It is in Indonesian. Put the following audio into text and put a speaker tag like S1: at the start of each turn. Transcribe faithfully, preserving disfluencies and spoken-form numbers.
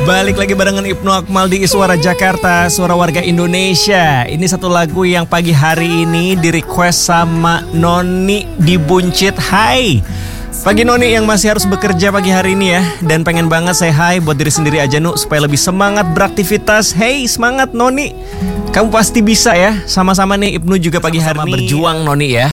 S1: Balik lagi barengan Ibnu Akmal di Suara Jakarta, Suara Warga Indonesia. Ini satu lagu yang pagi hari ini di request sama Noni di Buncit. Hai pagi Noni yang masih harus bekerja pagi hari ini ya. Dan pengen banget say hi buat diri sendiri aja Nu, supaya lebih semangat beraktivitas. Hey semangat Noni, kamu pasti bisa ya. Sama-sama nih Ibnu juga pagi hari ini berjuang Noni ya.